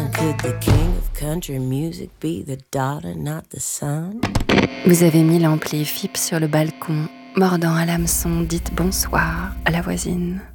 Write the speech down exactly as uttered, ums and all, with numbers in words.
Could the king of country music be the daughter, not the son? Vous avez mis l'ampli F I P sur le balcon, mordant à l'hameçon, dites bonsoir à la voisine.